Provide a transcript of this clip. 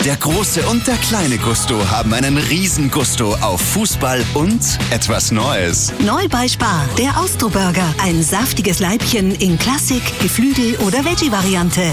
Der große und der kleine Gusto haben einen Riesengusto auf Fußball und etwas Neues. Neu bei Spar, der Austro-Burger. Ein saftiges Leibchen in Klassik, Geflügel oder Veggie-Variante.